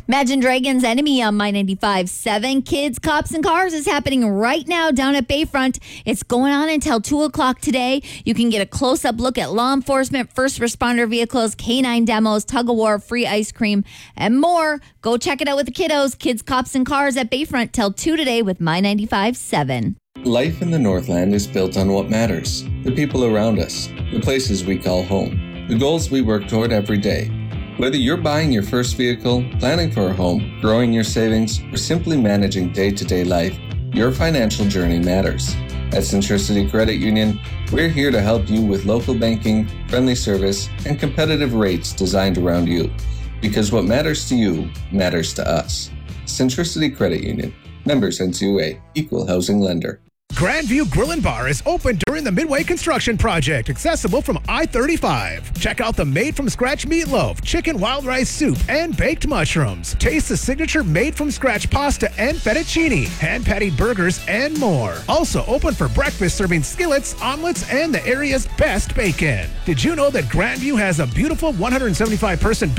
Imagine Dragons Enemy on My 95.7. Kids, Cops, and Cars is happening right now down at Bayfront. It's going on until 2 o'clock today. You can get a close-up look at law enforcement, first responder vehicles, canine demos, tug-of-war, free ice cream, and more. Go check it out with the kiddos. Kids, Cops, and Cars at Bayfront till 2 today with My 95.7. Life in the Northland is built on what matters, the people around us, the places we call home, the goals we work toward every day. Whether you're buying your first vehicle, planning for a home, growing your savings, or simply managing day-to-day life, your financial journey matters. At Centricity Credit Union, we're here to help you with local banking, friendly service, and competitive rates designed around you. Because what matters to you matters to us. Centricity Credit Union. Members NCUA. Equal housing lender. Grandview Grill and Bar is open during the Midway construction project, accessible from I-35. Check out the made-from-scratch meatloaf, chicken wild rice soup, and baked mushrooms. Taste the signature made-from-scratch pasta and fettuccine, hand-patted burgers, and more. Also open for breakfast, serving skillets, omelets, and the area's best bacon. Did you know that Grandview has a beautiful 175-person